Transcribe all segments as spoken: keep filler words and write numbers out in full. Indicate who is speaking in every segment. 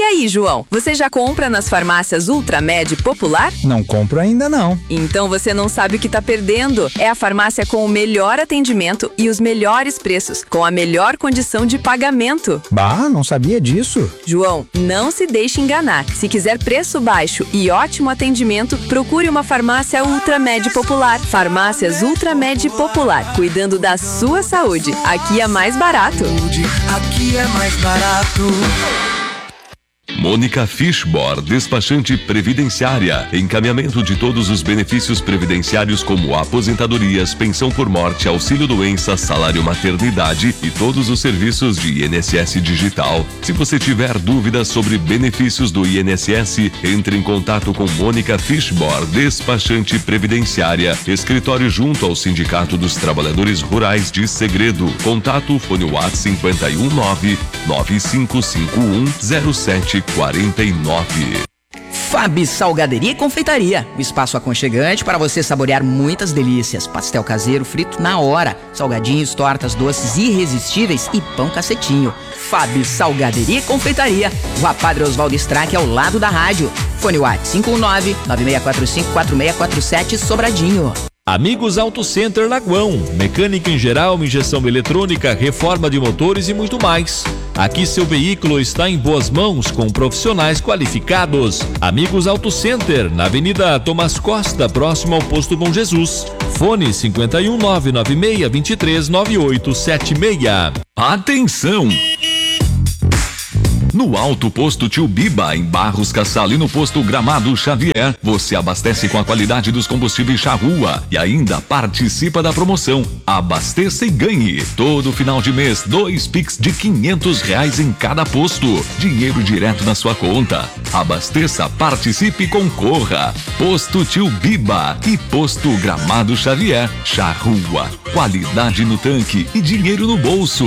Speaker 1: aí, João, você já compra nas farmácias Ultramed Popular?
Speaker 2: Não compro ainda não.
Speaker 1: Então você não sabe o que tá perdendo. É a farmácia com o melhor atendimento e os melhores preços, com a melhor condição de pagamento.
Speaker 2: Bah, não sabia disso.
Speaker 1: João, não se deixe enganar. Se quiser preço baixo e ótimo atendimento, procure uma farmácia Ultramed Popular. Farmácias Ultramed Popular, cuidando da sua saúde. Aqui é mais barato.
Speaker 3: Aqui é mais barato.
Speaker 4: Mônica Fishbor, despachante previdenciária, encaminhamento de todos os benefícios previdenciários como aposentadorias, pensão por morte, auxílio-doença, salário-maternidade e todos os serviços de I N S S digital. Se você tiver dúvidas sobre benefícios do I N S S, entre em contato com Mônica Fishbor, despachante previdenciária, escritório junto ao Sindicato dos Trabalhadores Rurais de Segredo. Contato fone WhatsApp cinco um nove, nove cinco cinco um, zero sete quarenta e nove.
Speaker 5: Fabi Salgaderia e Confeitaria, um espaço aconchegante para você saborear muitas delícias. Pastel caseiro frito na hora, salgadinhos, tortas, doces irresistíveis e pão cacetinho. Fabi Salgaderia e Confeitaria, Rua Padre Oswaldo Strack, ao lado da rádio. Fone WhatsApp cinco um nove, nove seis quatro cinco, quatro seis quatro sete, Sobradinho.
Speaker 6: Amigos Auto Center Lagoão, mecânica em geral, injeção eletrônica, reforma de motores e muito mais. Aqui seu veículo está em boas mãos com profissionais qualificados. Amigos Auto Center, na Avenida Tomás Costa, próximo ao Posto Bom Jesus. Fone cinco um nove nove seis dois três nove oito sete seis.
Speaker 4: Atenção! No Alto Posto Tio Biba, em Barros Cassal e no Posto Gramado Xavier, você abastece com a qualidade dos combustíveis Charrua e ainda participa da promoção Abasteça e Ganhe. Todo final de mês, dois Pix de quinhentos reais em cada posto. Dinheiro direto na sua conta. Abasteça, participe e concorra. Posto Tio Biba e Posto Gramado Xavier. Charrua, qualidade no tanque e dinheiro no bolso.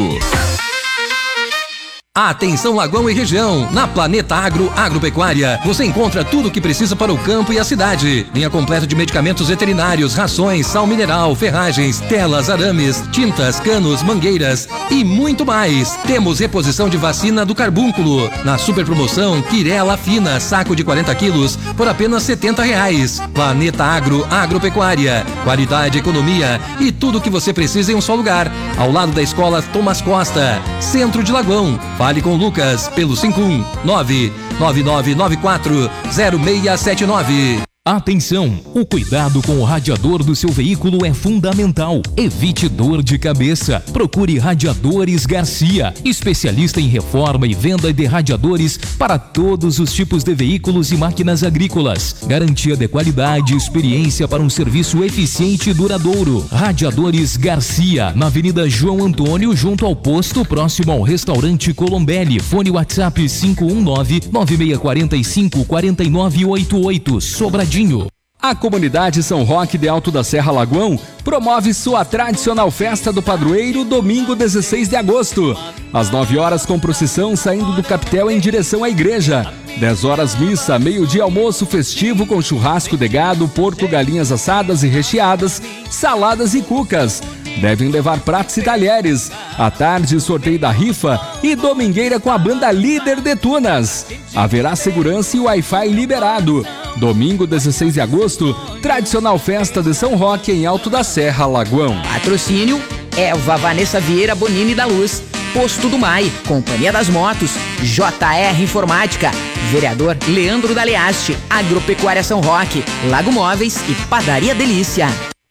Speaker 7: Atenção Lagoão e região, na Planeta Agro Agropecuária, você encontra tudo o que precisa para o campo e a cidade. Linha completa de medicamentos veterinários, rações, sal mineral, ferragens, telas, arames, tintas, canos, mangueiras e muito mais. Temos reposição de vacina do carbúnculo. Na super promoção, Quirela Fina, saco de quarenta quilos, por apenas setenta reais. Planeta Agro Agropecuária, qualidade, economia e tudo o que você precisa em um só lugar. Ao lado da Escola Thomas Costa, Centro de Lagoão. Fale com o Lucas pelo cinco um nove, nove nove nove quatro, zero seis sete nove.
Speaker 8: Atenção! O cuidado com o radiador do seu veículo é fundamental. Evite dor de cabeça. Procure Radiadores Garcia, especialista em reforma e venda de radiadores para todos os tipos de veículos e máquinas agrícolas. Garantia de qualidade e experiência para um serviço eficiente e duradouro. Radiadores Garcia, na Avenida João Antônio, junto ao posto, próximo ao restaurante Colombelli. Fone WhatsApp cinco um nove, nove seis quatro cinco, quatro nove oito oito. Sobradinho.
Speaker 9: A comunidade São Roque de Alto da Serra Lagoão promove sua tradicional festa do padroeiro domingo dezesseis de agosto. Às nove horas com procissão saindo do capitel em direção à igreja. dez horas missa, meio-dia almoço festivo com churrasco de gado, porco, galinhas assadas e recheadas, saladas e cucas. Devem levar pratos e talheres. À tarde, sorteio da rifa e domingueira com a banda Líder de Tunas. Haverá segurança e Wi-Fi liberado. Domingo, dezesseis de agosto, tradicional festa de São Roque em Alto da Serra, Lagoão.
Speaker 5: Patrocínio Eva Vanessa Vieira Bonini da Luz, Posto do Mai, Companhia das Motos, J R Informática, Vereador Leandro Daleaste, Agropecuária São Roque, Lago Móveis e Padaria Delícia.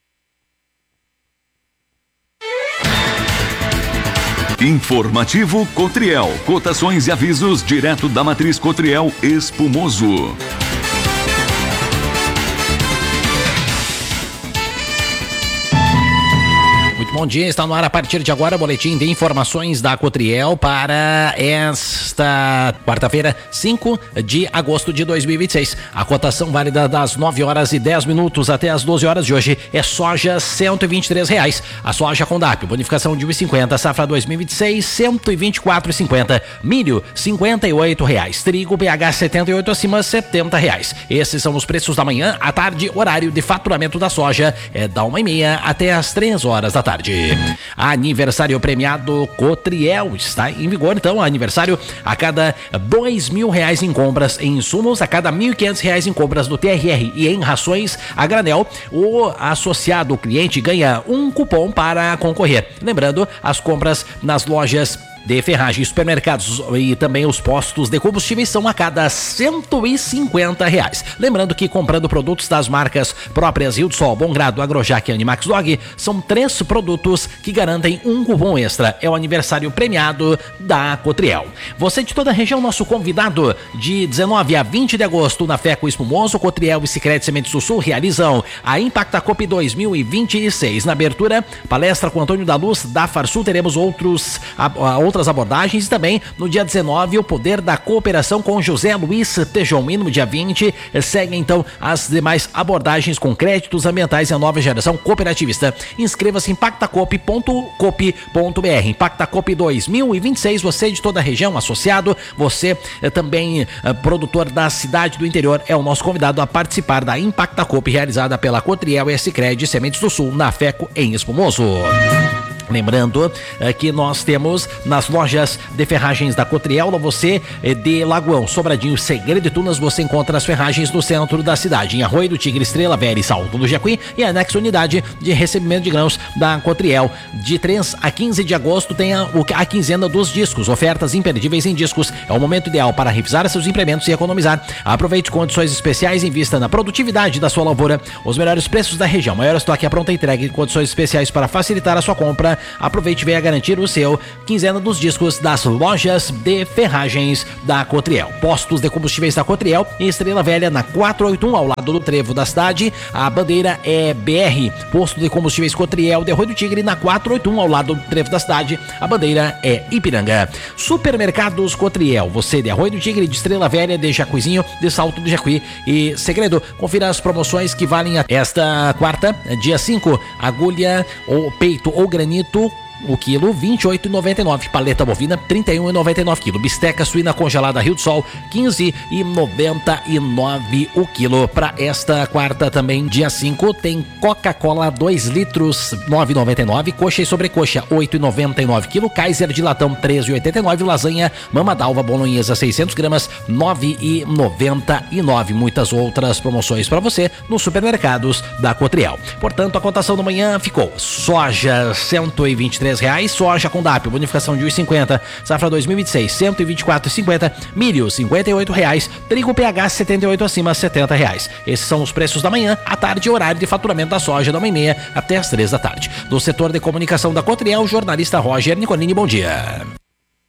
Speaker 4: Informativo Cotriel. Cotações e avisos direto da matriz Cotriel Espumoso.
Speaker 10: Bom dia, está no ar a partir de agora o boletim de informações da Cotriel para esta quarta-feira, cinco de agosto de dois mil e vinte e seis. A cotação válida das nove horas e dez minutos até as doze horas de hoje é soja cento e vinte e três reais. A soja com D A P, bonificação de um e cinquenta, safra dois mil e vinte e seis, cento e vinte e quatro reais e cinquenta centavos. Milho, cinquenta e oito reais. Trigo B H setenta e oito acima, setenta reais. Esses são os preços da manhã. À tarde, horário de faturamento da soja é da uma e meia até as três horas da tarde. tarde. Aniversário premiado Cotriel está em vigor, então, aniversário a cada dois mil reais em compras em insumos, a cada mil e quinhentos reais em compras do T R R e em rações a granel, o associado, o cliente, ganha um cupom para concorrer. Lembrando, as compras nas lojas de ferragens, supermercados e também os postos de combustíveis são a cada cento e cinquenta reais. Lembrando que comprando produtos das marcas próprias Rio do Sol, Bom Grado, Agrojac e Animax Dog, são três produtos que garantem um cupom extra. É o aniversário premiado da Cotriel. Você de toda a região, nosso convidado de dezenove a vinte de agosto na Feco Espumoso, Cotriel e Sicredi Sementes do Sul realizam a Impactacop dois mil e vinte e seis. Na abertura, palestra com Antônio da Luz da Farsul, teremos outros a, a, outras abordagens e também no dia dezenove o poder da cooperação com José Luiz Tejon. E no dia vinte seguem então as demais abordagens com créditos ambientais e a nova geração cooperativista. Inscreva-se em impactacop ponto coop ponto br. Impactacop dois mil e vinte e seis, você de toda a região, associado, você eh, também eh, produtor da cidade do interior, é o nosso convidado a participar da Impactacop realizada pela Cotriel e Sicredi Sementes do Sul na Feco em Espumoso. Lembrando eh, que nós temos nas lojas de ferragens da Cotriel, você eh, de Lagoão, Sobradinho, Segredo e Tunas, você encontra as ferragens no centro da cidade, em Arroio do Tigre, Estrela Velha e Salto do Jacuí, e a anexa unidade de recebimento de grãos da Cotriel. De três a quinze de agosto tem a, a quinzena dos discos, ofertas imperdíveis em discos. É o momento ideal para revisar seus implementos e economizar. Aproveite condições especiais, invista na produtividade da sua lavoura, os melhores preços da região, maior estoque, a pronta entrega e condições especiais para facilitar a sua compra. Aproveite e venha garantir o seu quinzena dos discos das lojas de ferragens da Cotriel. Postos de combustíveis da Cotriel em Estrela Velha, na quatrocentos e oitenta e um, ao lado do trevo da cidade. A bandeira é B R. Posto de combustíveis Cotriel de Arroio do Tigre, na quatrocentos e oitenta e um, ao lado do trevo da cidade. A bandeira é Ipiranga. Supermercados Cotriel, você de Arroio do Tigre, de Estrela Velha, de Jacuizinho, de Salto do Jacuí e Segredo. Confira as promoções que valem esta quarta, dia cinco, agulha ou peito ou granito, o quilo vinte e oito reais e noventa e nove centavos. Paleta bovina trinta e um reais e noventa e nove centavos. Bisteca suína congelada Rio do Sol quinze reais e noventa e nove centavos o quilo. Para esta quarta também, dia cinco, tem Coca-Cola dois litros nove reais e noventa e nove centavos. Coxa e sobrecoxa oito reais e noventa e nove centavos. Kaiser de latão treze reais e oitenta e nove centavos. Lasanha Mama d'Alva bolonhesa seiscentos gramas nove reais e noventa e nove centavos. Muitas outras promoções para você nos supermercados da Cotriel. Portanto, a cotação da manhã ficou: soja cento e vinte e três reais, soja com D A P, bonificação de um real e cinquenta centavos, safra dois mil e vinte e seis, cento e vinte e quatro reais e cinquenta centavos, milho cinquenta e oito reais, trigo P H setenta e oito acima, setenta reais. Esses são os preços da manhã. À tarde, horário de faturamento da soja da uma e meia até as três da tarde. Do setor de comunicação da Cotriel, jornalista Roger Nicolini, bom dia.